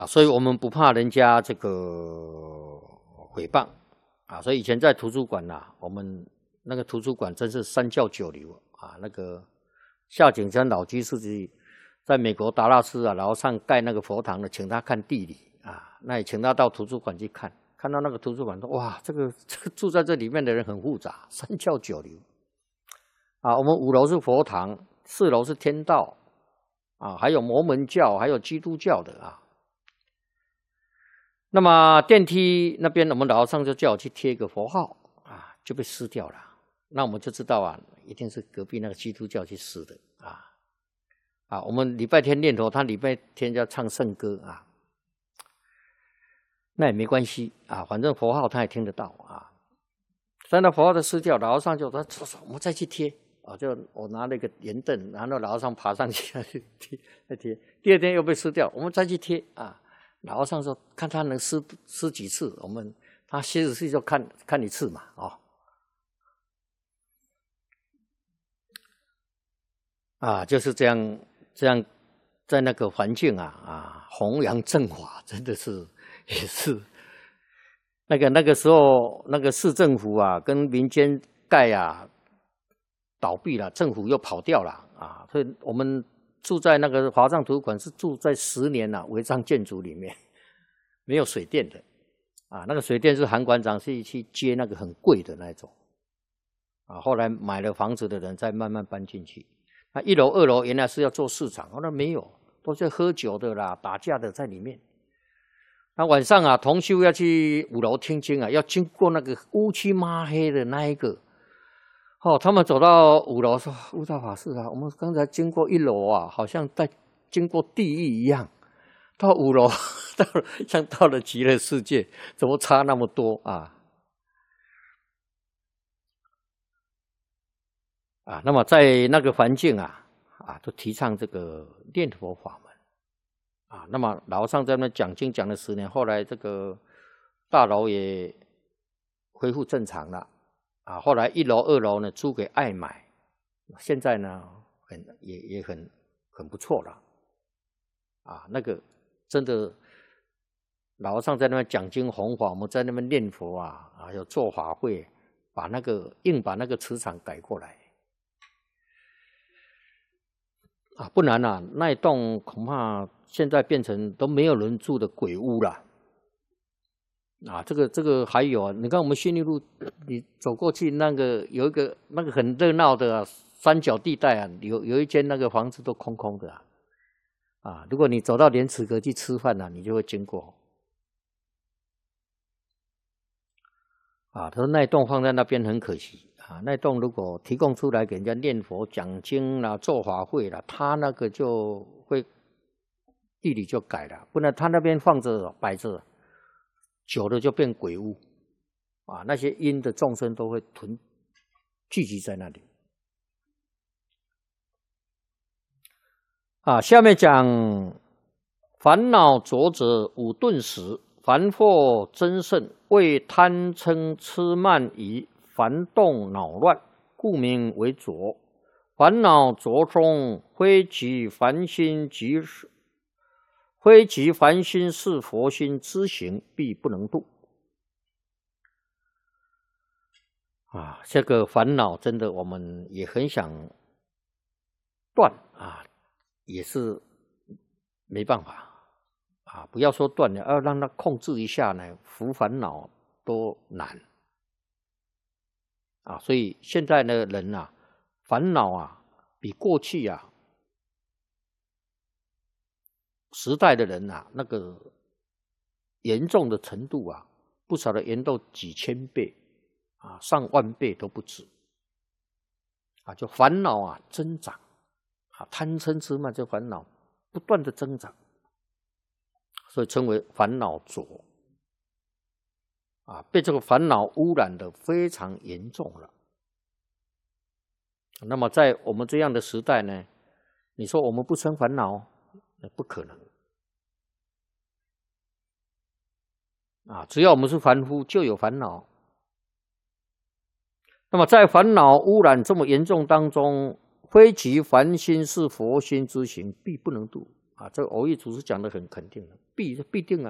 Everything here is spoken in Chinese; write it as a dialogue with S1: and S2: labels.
S1: 所以我们不怕人家这个诽谤所以以前在图书馆我们那个图书馆真是三教九流那个夏景山老居士在美国达拉斯楼上盖那个佛堂的，请他看地理那也请他到图书馆去看，看到那个图书馆说哇，这个住在这里面的人很复杂，三教九流我们5楼是佛堂，4楼是天道还有摩门教，还有基督教的那么电梯那边我们老和尚就叫我去贴一个佛号就被撕掉了。那我们就知道一定是隔壁那个基督教去撕的我们礼拜天念佛，他礼拜天要唱圣歌那也没关系反正佛号他也听得到所以那佛号的撕掉，老和尚就说我们再去贴就我拿了一个圆凳，然后老和尚爬上去再贴，第二天又被撕掉，我们再去贴老和尚说看他能撕几次，他歇着去就看一次嘛就是这样在那个环境弘扬正法，真的是也是那个时候那个市政府跟民间盖倒闭了，政府又跑掉了所以我们住在那个华藏图书馆是住在10年违章建筑里面，没有水电的那个水电是韩馆长是去接那个很贵的那种后来买了房子的人再慢慢搬进去。那1楼2楼原来是要做市场，后来没有，都是喝酒的啦，打架的在里面。那晚上同修要去5楼听经要经过那个乌漆抹黑的那一个他们走到5楼说悟道法师我们刚才经过1楼好像在经过地狱一样，到5楼像到了极乐世界，怎么差那么多那么在那个环境都提倡这个念佛法门那么老和尚在那讲经讲了10年，后来这个大楼也恢复正常了后来1楼2楼呢租给爱买，现在呢也很不错了那个真的老和尚在那边讲经弘法，我们在那边念佛有做法会，把那个磁场改过来不然那一栋恐怕现在变成都没有人住的鬼屋了这个还有你看我们信义路，你走过去那个有一个那个很热闹的三角地带有一间那个房子都空空的如果你走到莲池阁去吃饭你就会经过他说那一栋放在那边很可惜那一栋如果提供出来给人家念佛讲经啦做法会啦，他那个就会地理就改了，不然他那边放着摆着久了就变鬼屋那些阴的众生都会聚集在那里下面讲烦恼浊者五顿时，凡惑增盛，为贪嗔痴慢疑烦动恼乱，故名为浊。烦恼浊中，非即凡心是佛心之行，必不能度这个烦恼真的我们也很想断也是没办法不要说断了，要让它控制一下呢，除烦恼都难所以现在的人烦恼比过去时代的人那个严重的程度不少的严重几千倍上万倍都不止就烦恼增长贪嗔痴慢这烦恼不断的增长，所以称为烦恼浊被这个烦恼污染的非常严重了。那么在我们这样的时代呢，你说我们不生烦恼不可能只要我们是凡夫就有烦恼。那么在烦恼污染这么严重当中，非其凡心是佛心之行，必不能度这个偶遇祖师讲的很肯定的，必定啊。